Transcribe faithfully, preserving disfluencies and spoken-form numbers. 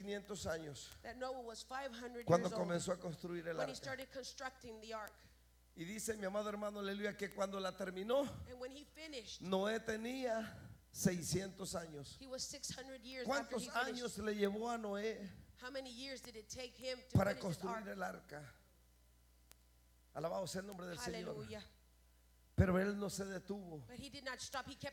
quinientos años that Noah was five hundred cuando years old comenzó a construir el when he arca. started constructing the ark. Y dice mi amado hermano, aleluya, que cuando la terminó, And when he finished, Noé tenía seiscientos años. he was six hundred years after ¿Cuántos he finished. años le llevó a Noé How many years did it take him to para finish his ark? construir el arca? Alabado sea el nombre del Señor. Hallelujah. Pero él no se detuvo. But he did not stop. He kept